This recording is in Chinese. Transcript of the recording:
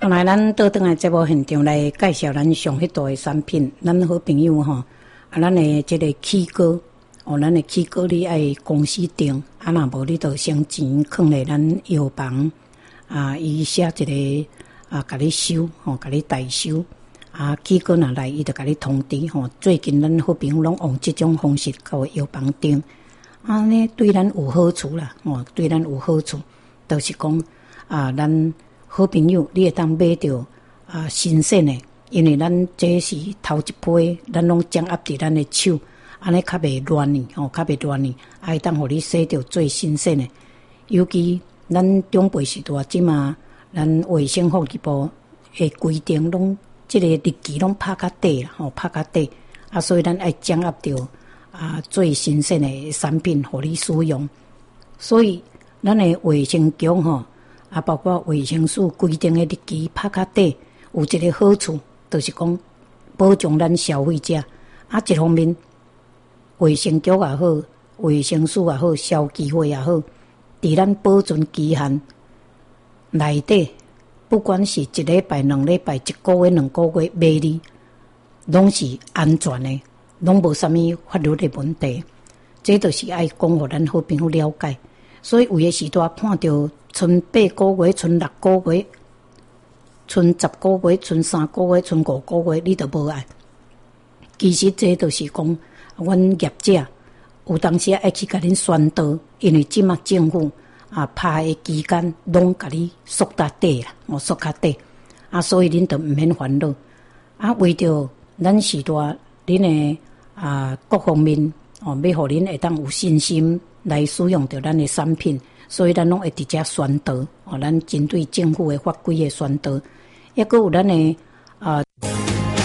后来咱倒转来节目现场来介绍咱上迄大的产品，咱好朋友吼，咱的这个起膏，咱的起膏你爱公司订，若无你就先钱放咧咱药房，伊写一个甲你收，甲你代收，起膏若来，伊就甲你通知，最近咱好朋友拢用这种方式到药房订，安尼对咱有好处啦，对咱有好处，就是讲咱。好朋友，你会当买到新鲜的，因为咱这是头一批，咱拢掌握伫咱的手，安尼较袂乱呢，较袂乱呢，会当互你洗到最新鲜的。尤其咱中辈时代，即嘛咱卫生福利部的规定，拢即个日期拢拍较短啦，拍较短，所以咱爱掌握到最新鲜的产品，互你使用。所以咱的卫生局包括卫生署规定的日期拍较短，有一个好处，就是讲保障咱消费者。一方面，卫生局也好，卫生署也好，消基会也好，伫咱保存期限内底，不管是1礼拜、2礼拜、1个月、2个月卖你，拢是安全的，拢无啥物法律的问题。这就是爱讲互咱好朋友了解。所以有的时代看到剩8个月、剩6个月、剩10个月、剩3个月、剩5个月，你都无爱。其实这就是讲，阮业者有当时爱去甲恁宣导，因为即马政府拍的期间拢甲你缩较短啦，缩较短，所以恁都毋免烦恼。为着咱时代恁的各方面要互恁会当有信心来使用着咱的产品，所以咱拢会直接宣导，咱针对政府的法规的宣导，抑阁有咱的